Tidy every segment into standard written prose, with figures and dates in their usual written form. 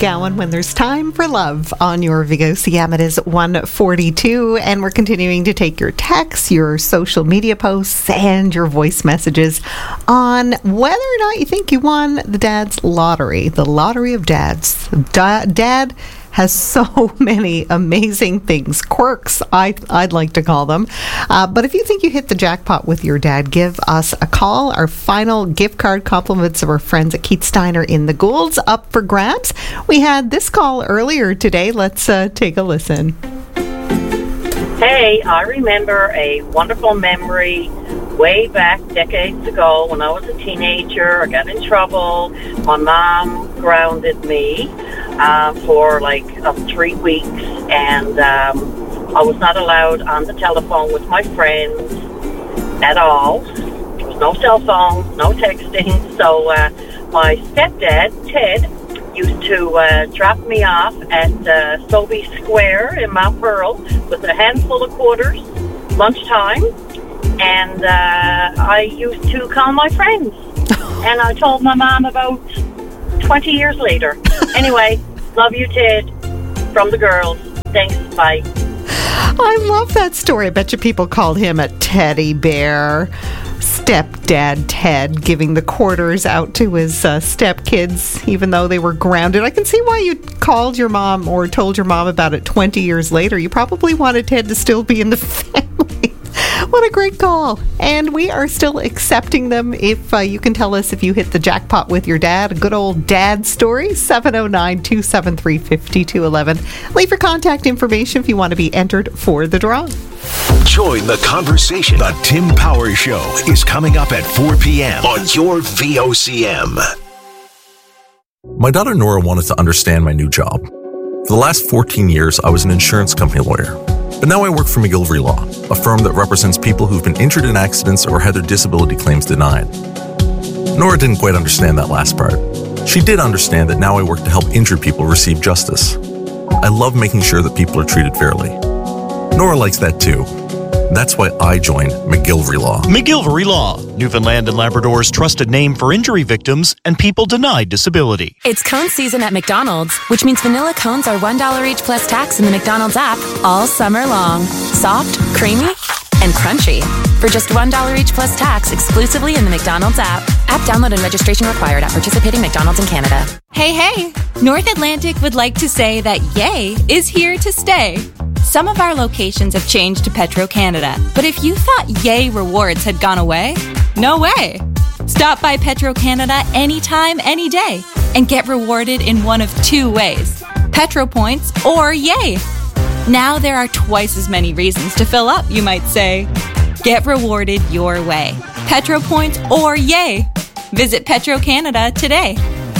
Gowan when there's time for love on your VOCM. It is 1:42, and we're continuing to take your texts, your social media posts, and your voice messages on whether or not you think you won the Dad's Lottery, the Lottery of Dads. Dad has so many amazing things, quirks, I'd like to call them. But if you think you hit the jackpot with your dad, give us a call. Our final gift card compliments of our friends at Keith Steiner in the Goulds up for grabs. We had this call earlier today. Let's take a listen. Hey, I remember a wonderful memory way back decades ago when I was a teenager. I got in trouble. My mom grounded me for like 3 weeks, and I was not allowed on the telephone with my friends at all. There was no cell phone, no texting. So my stepdad, Ted, used to drop me off at Sobey Square in Mount Pearl with a handful of quarters, lunchtime, and I used to call my friends. And I told my mom about 20 years later. Anyway, love you, Ted, from the girls. Thanks, bye. I love that story. I bet you people called him a teddy bear. Stepdad Ted giving the quarters out to his stepkids, even though they were grounded. I can see why you called your mom or told your mom about it 20 years later. You probably wanted Ted to still be in the family. What a great call. And we are still accepting them. If you can tell us if you hit the jackpot with your dad, a good old dad story, 709-273-5211. Leave your contact information if you want to be entered for the draw. Join the conversation. The Tim Power Show is coming up at 4 p.m. on your VOCM. My daughter Nora wanted to understand my new job. For the last 14 years, I was an insurance company lawyer. But now I work for McGillivray Law, a firm that represents people who've been injured in accidents or had their disability claims denied. Nora didn't quite understand that last part. She did understand that now I work to help injured people receive justice. I love making sure that people are treated fairly. Nora likes that too. That's why I joined McGillivray Law. McGillivray Law, Newfoundland and Labrador's trusted name for injury victims and people denied disability. It's cone season at McDonald's, which means vanilla cones are $1 each plus tax in the McDonald's app all summer long. Soft, creamy, and crunchy. For just $1 each plus tax exclusively in the McDonald's app. App download and registration required at participating McDonald's in Canada. Hey, North Atlantic would like to say that Yay is here to stay. Some of our locations have changed to Petro-Canada, but if you thought Yay Rewards had gone away, no way. Stop by Petro-Canada anytime, any day, and get rewarded in one of two ways, Petro Points or Yay. Now there are twice as many reasons to fill up, you might say. Get rewarded your way, Petro Points or Yay. Visit Petro-Canada today.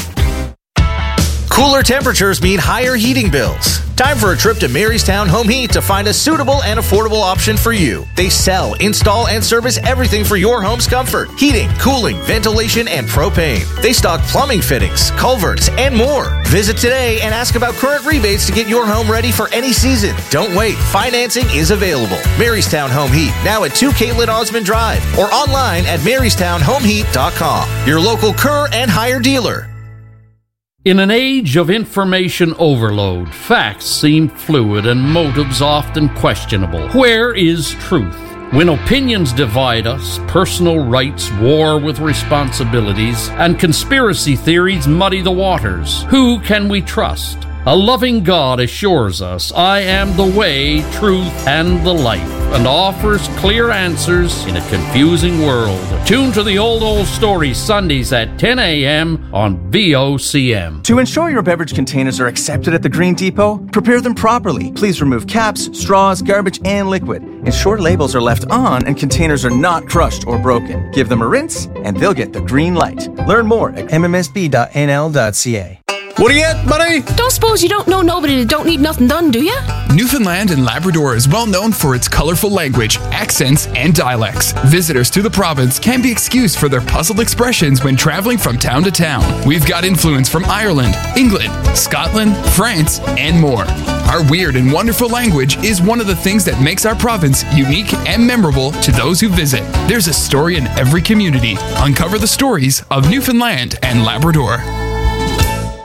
Cooler temperatures mean higher heating bills. Time for a trip to Marystown Home Heat to find a suitable and affordable option for you. They sell, install, and service everything for your home's comfort. Heating, cooling, ventilation, and propane. They stock plumbing fittings, culverts, and more. Visit today and ask about current rebates to get your home ready for any season. Don't wait. Financing is available. Marystown Home Heat, now at 2 Caitlin Osmond Drive or online at MarystownHomeHeat.com. Your local Kerr and Hire dealer. In an age of information overload, facts seem fluid and motives often questionable. Where is truth? When opinions divide us, personal rights war with responsibilities, and conspiracy theories muddy the waters, who can we trust? A loving God assures us, I am the way, truth, and the life, and offers clear answers in a confusing world. Tune to the Old Story Sundays at 10 a.m. on VOCM. To ensure your beverage containers are accepted at the Green Depot, prepare them properly. Please remove caps, straws, garbage, and liquid. Ensure labels are left on and containers are not crushed or broken. Give them a rinse, and they'll get the green light. Learn more at mmsb.nl.ca. What are you at, buddy? Don't suppose you don't know nobody that don't need nothing done, do you? Newfoundland and Labrador is well known for its colorful language, accents, and dialects. Visitors to the province can be excused for their puzzled expressions when traveling from town to town. We've got influence from Ireland, England, Scotland, France, and more. Our weird and wonderful language is one of the things that makes our province unique and memorable to those who visit. There's a story in every community. Uncover the stories of Newfoundland and Labrador.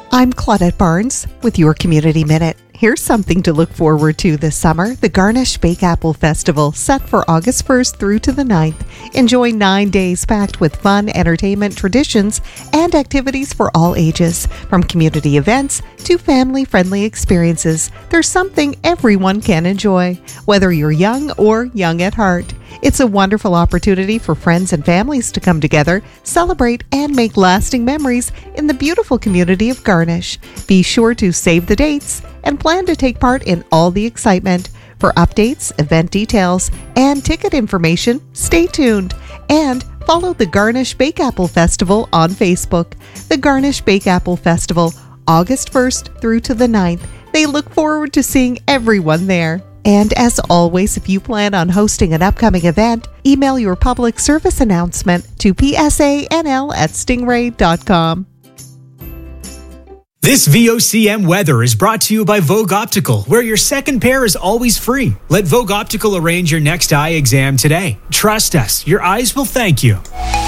I'm Claudette Barnes with your Community Minute. Here's something to look forward to this summer. The Garnish Bake Apple Festival, set for August 1st through to the 9th. Enjoy 9 days packed with fun, entertainment, traditions, and activities for all ages. From community events to family-friendly experiences, there's something everyone can enjoy, whether you're young or young at heart. It's a wonderful opportunity for friends and families to come together, celebrate, and make lasting memories in the beautiful community of Garnish. Be sure to save the dates and plan to take part in all the excitement. For updates, event details, and ticket information, stay tuned and follow the Garnish Bake Apple Festival on Facebook. The Garnish Bake Apple Festival, August 1st through to the 9th. They look forward to seeing everyone there. And as always, if you plan on hosting an upcoming event, email your public service announcement to psanl@stingray.com. This VOCM weather is brought to you by Vogue Optical, where your second pair is always free. Let Vogue Optical arrange your next eye exam today. Trust us, your eyes will thank you.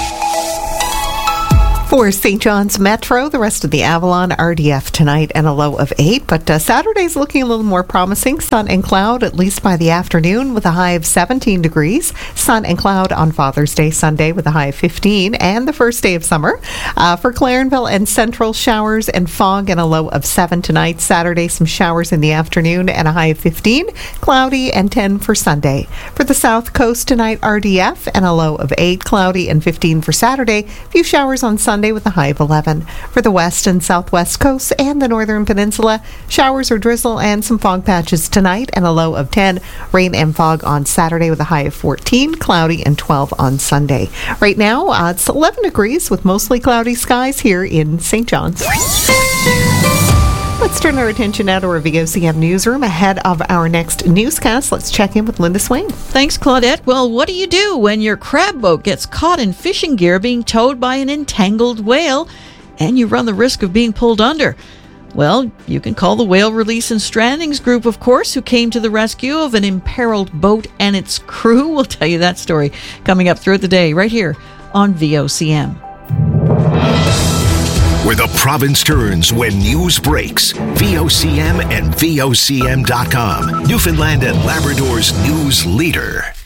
For St. John's Metro, the rest of the Avalon, RDF tonight and a low of 8. But Saturday's looking a little more promising. Sun and cloud, at least by the afternoon, with a high of 17 degrees. Sun and cloud on Father's Day Sunday with a high of 15 and the first day of summer. For Clarenville and Central, showers and fog and a low of 7 tonight. Saturday, some showers in the afternoon and a high of 15. Cloudy and 10 for Sunday. For the South Coast tonight, RDF and a low of 8. Cloudy and 15 for Saturday. A few showers on Sunday with a high of 11. For the west and southwest coasts and the northern peninsula, showers or drizzle and some fog patches tonight and a low of 10. Rain and fog on Saturday with a high of 14. Cloudy and 12 on Sunday. Right now, it's 11 degrees with mostly cloudy skies here in St. John's. Let's turn our attention now to our VOCM newsroom. Ahead of our next newscast, let's check in with Linda Swain. Thanks, Claudette. Well, what do you do when your crab boat gets caught in fishing gear being towed by an entangled whale and you run the risk of being pulled under? Well, you can call the Whale Release and Strandings Group, of course, who came to the rescue of an imperiled boat and its crew. We'll tell you that story coming up throughout the day right here on VOCM. Where the province turns when news breaks. VOCM and VOCM.com. Newfoundland and Labrador's news leader.